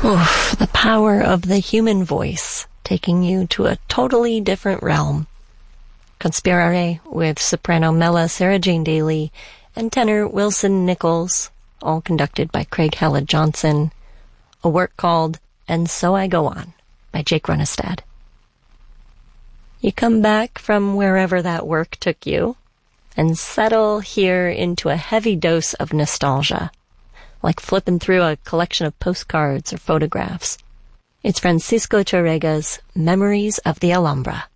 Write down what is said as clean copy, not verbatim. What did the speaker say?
Oof, the power of the human voice, taking you to a totally different realm. Conspirare with soprano Mela Sarah Jane Daly and tenor Wilson Nichols, all conducted by Craig Hella Johnson. A work called And So I Go On by Jake Runestad. You come back from wherever that work took you and settle here into a heavy dose of nostalgia, like flipping through a collection of postcards or photographs. It's Francisco Tárrega's Memories of the Alhambra.